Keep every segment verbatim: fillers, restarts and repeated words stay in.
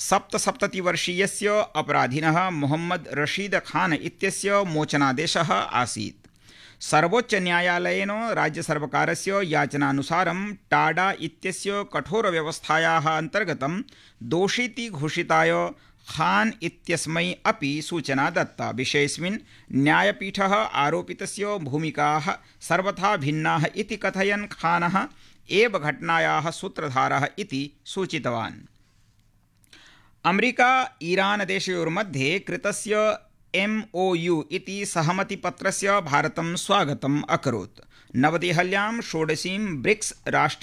सप्तसप्ततिवर्षीयस्य अपराधिनः मोहम्मद रशीद खान इत्यस्य मोचनादेशः आसीत्। सर्वोच्चन्यायालयेन राज्यसर्वकारस्य याचनानुसारं टाडा इत्यस्य कठोरव्यवस्थायाः अन्तर्गतं दोषीति घोषिताय खान इत्यस्मै अपि सूचना दत्ता। विषयेऽस्मिन् न्यायपीठः आरोपितस्य भूमिकाः सर्वथा भिन्नाः इति कथयन् खानः एव घटनायाः सूत्रधारः इति सूचितवान्। अमेरिका ईरान देशयोर्मध्ये कृतस्य एम ओ यू इति सहमतिपत्रस्य भारतं स्वागतम् अकरोत्। नवदेहल्यां षोडशीं ब्रिक्स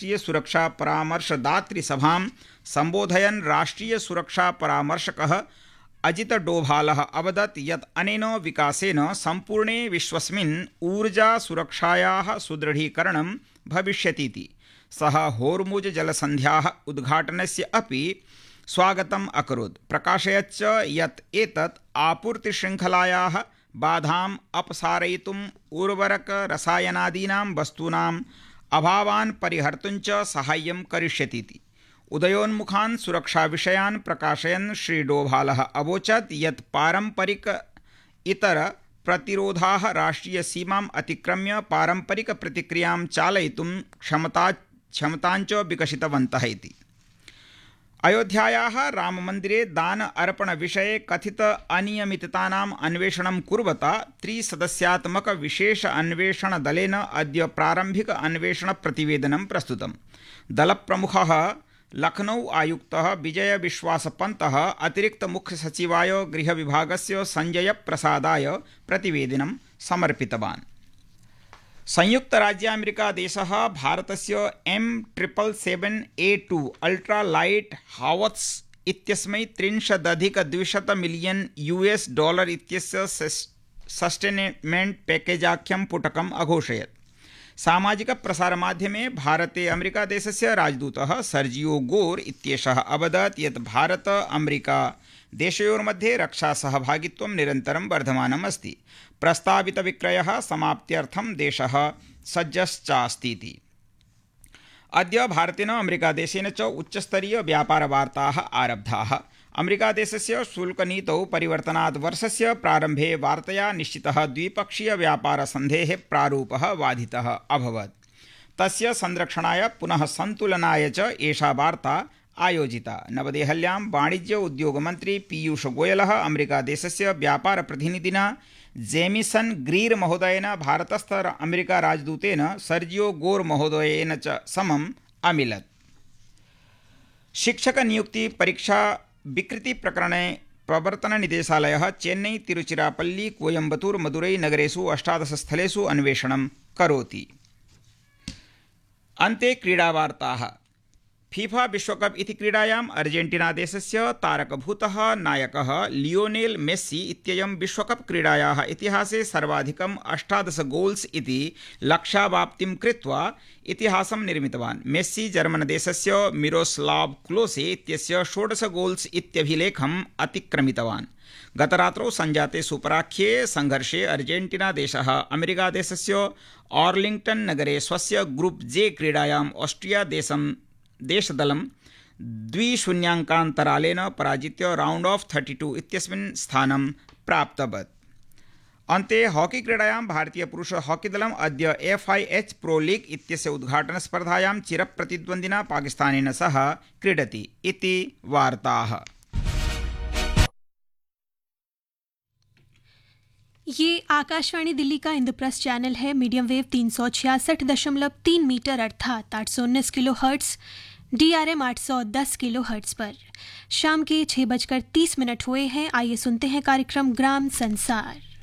राष्ट्रियसुरक्षापरामर्शदातृसभां सम्बोधयन् राष्ट्रियसुरक्षापरामर्शकः अजित डोभालः अवदत् यत् अनेन विकासेन सम्पूर्णे विश्वस्मिन् ऊर्जासुरक्षायाः सुदृढीकरणं भविष्यतीति। सः होर्मुज जलसन्ध्याः उद्घाटनस्य अपि स्वागतम् अकरोत्, प्रकाशयच्च यत् एतत् आपूर्तिशृङ्खलायाः बाधाम् अपसारयितुम् उर्वरकरसायनादीनां वस्तूनाम् अभावान् परिहर्तुञ्च साहाय्यं करिष्यतीति। उदयोन्मुखान् सुरक्षाविषयान् प्रकाशयन् श्री डोभालः अवोचत् यत् पारम्परिक इतर प्रतिरोधाः राष्ट्रियसीमाम् अतिक्रम्य पारम्परिकप्रतिक्रियां चालयितुं क्षमता क्षमताञ्च विकसितवन्तः इति। अयोध्यायाः राममन्दिरे दान अर्पण विषये कथित अनियमिततानाम् अन्वेषणं कुर्वता त्रिसदस्यात्मक विशेष अन्वेषण दलेन अद्य प्रारम्भिक अन्वेषण प्रतिवेदनं प्रस्तुतम्। दलप्रमुखः लखनऊ आयुक्तः विजय विश्वासपन्तः अतिरिक्त मुख्य सचिवाय गृहविभागस्य संजय प्रसादाय प्रतिवेदनं समर्पितवान्। संयुक्त राज्य अमेरिका देशः भारतस्य M triple seven A to ultra light हावत्स इत्यस्मै त्रिंशदधिकद्विशत मिलियन यूएस डॉलर इत्यस्य सस्टेनमेंट पैकेजाख्यं पुटकम् अघोषयत्। सामाजिक प्रसारमाध्यमे भारते अमेरिका देशस्य राजदूतः सर्जियो गोर इत्येषः अवदत् यत् भारत अमेरिका देशयोर्मध्ये रक्षा सहभागित्वं निरन्तरं वर्धमानम् अस्ति। प्रस्तावित विक्रयः समाप्त्यर्थं देशः सज्जश्चास्तीति। अद्य भारतेन अमेरिका देशेन च उच्चस्तरीय व्यापारवार्ताः आरब्धाः। अमेरिका देशस्य शुल्कनीतौ परिवर्तनात् वर्षस्य प्रारम्भे वार्तया निश्चितः द्विपक्षीय व्यापारसन्धेः प्रारूपः बाधितः अभवत्। तस्य संरक्षणाय पुनः सन्तुलनाय च एषा वार्ता आयोजिता। नवदेहल्यां वाणिज्य उद्योगमन्त्री पीयूष गोयलः अमेरिका देशस्य व्यापार प्रतिनिधिना जेमिसन ग्रीर महोदयेन भारतस्थ अमेरिका राजदूतेन सर्जियो गोर महोदयेन च समम् अमिलत्। शिक्षक नियुक्ति परीक्षा विकृति प्रकरणे प्रवर्तन निदेशालयः चेन्नई तिरुचिरापल्ली कोयम्बतूर मदुरै नगरेषु अष्टादश स्थलेषु अन्वेषणं करोति। अन्ते क्रीडावार्ताः। फीफा विश्वकप इति क्रीडायाम् अर्जेंटीना देशस्य तारकभूतः नायकः लियोनेल मेस्सी इत्ययं विश्वकप क्रीडायाः इतिहासे सर्वाधिकम् अष्टादश गोल्स् इति लक्ष्यावाप्तिं कृत्वा इतिहासं निर्मितवान्। मेस्सी जर्मन देशस्य मिरोस्लाव क्लोसे इत्यस्य षोडश गोल्स् इत्यभिलेखम् अतिक्रमितवान्। गतरात्रौ संजाते सुपराख्ये संघर्षे अर्जेंटीना देशः अमेरिका देशस्य आर्लिंग्टन नगरे स्वस्य ग्रुप जे क्रीडायाम् ऑस्ट्रिया देशं देशदलं द्विशून्याङ्कान्तरालेन पराजित्य राउंड ऑफ थर्टी टू इत्यस्मिन् स्थानं प्राप्तवत्। अन्ते हॉकी क्रीडायां भारतीय पुरुष हॉकी दलम् अद्य F I H pro league इत्यस्य उद्घाटन स्पर्धायां चिरप्रतिद्वन्द्विना पाकिस्तानेन सह क्रीडति इति वार्ताः। ये आकाशवाणी दिल्ली का इंद्रप्रस्थ चैनल है। मीडियम वेव तीन सौ छियासठ दशमलव तीन मीटर अर्थात आठ सौ उन्नीस kilo hertz, D R M आठ सौ दस किलो हर्ट्स पर शाम के छः बजकर तीस मिनट हुए हैं। आइए सुनते हैं कार्यक्रम ग्राम संसार।